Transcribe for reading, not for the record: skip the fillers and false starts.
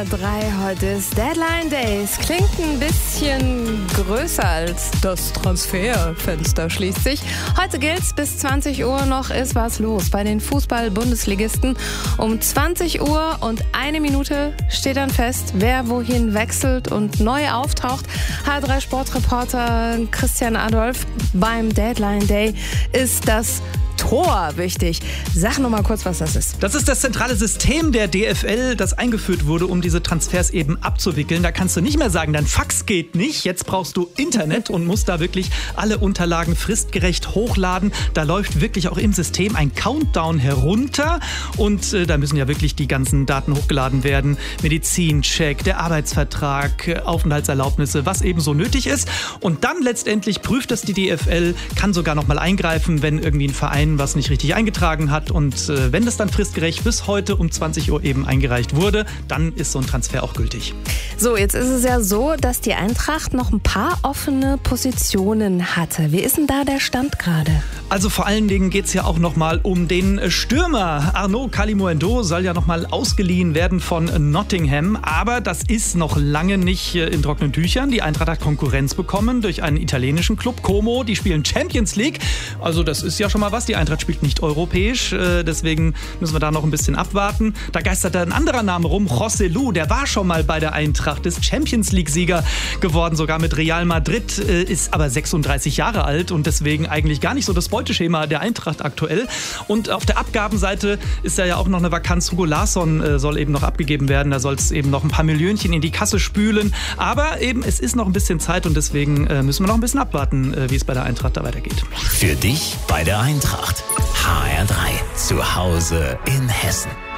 HR3, heute ist Deadline Days. Klingt ein bisschen größer als das Transferfenster schließt sich. Heute gilt's, bis 20 Uhr noch ist was los bei den Fußball-Bundesligisten. Um 20 Uhr und 1 Minute steht dann fest, wer wohin wechselt und neu auftaucht. HR3-Sportreporter Christian Adolf, beim Deadline Day ist das Tor wichtig. Sag noch mal kurz, was das ist. Das ist das zentrale System der DFL, das eingeführt wurde, um diese Transfers eben abzuwickeln. Da kannst du nicht mehr sagen, dein Fax geht nicht. Jetzt brauchst du Internet und musst da wirklich alle Unterlagen fristgerecht hochladen. Da läuft wirklich auch im System ein Countdown herunter. Und da müssen ja wirklich die ganzen Daten hochgeladen werden. Medizincheck, der Arbeitsvertrag, Aufenthaltserlaubnisse, was eben so nötig ist. Und dann letztendlich prüft das die DFL, kann sogar noch mal eingreifen, wenn irgendwie ein Verein was nicht richtig eingetragen hat. Und wenn das dann fristgerecht bis heute um 20 Uhr eben eingereicht wurde, dann ist so ein Transfer auch gültig. So, jetzt ist es ja so, dass die Eintracht noch ein paar offene Positionen hatte. Wie ist denn da der Stand gerade? Also vor allen Dingen geht es ja auch nochmal um den Stürmer. Arnaud Kalimuendo soll ja nochmal ausgeliehen werden von Nottingham. Aber das ist noch lange nicht in trockenen Tüchern. Die Eintracht hat Konkurrenz bekommen durch einen italienischen Club, Como. Die spielen Champions League. Also das ist ja schon mal was. Die Eintracht spielt nicht europäisch. Deswegen müssen wir da noch ein bisschen abwarten. Da geistert ein anderer Name rum, José Lu. Der war schon mal bei der Eintracht, ist Champions League-Sieger geworden, sogar mit Real Madrid, ist aber 36 Jahre alt und deswegen eigentlich gar nicht so das Beuteschema der Eintracht aktuell. Und auf der Abgabenseite ist ja auch noch eine Vakanz. Hugo Larsson soll eben noch abgegeben werden. Da soll es eben noch ein paar Millionchen in die Kasse spülen. Aber eben, es ist noch ein bisschen Zeit und deswegen müssen wir noch ein bisschen abwarten, wie es bei der Eintracht da weitergeht. Für dich bei der Eintracht. HR3. Zu Hause in Hessen.